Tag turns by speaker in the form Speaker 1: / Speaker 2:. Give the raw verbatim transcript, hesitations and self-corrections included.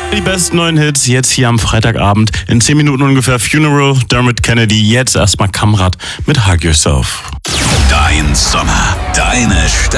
Speaker 1: Die besten neuen Hits jetzt hier am Freitagabend. In zehn Minuten ungefähr Funeral, Dermot Kennedy. Jetzt erstmal Kamrat mit Hug Yourself.
Speaker 2: Dein Sommer, deine Stadt.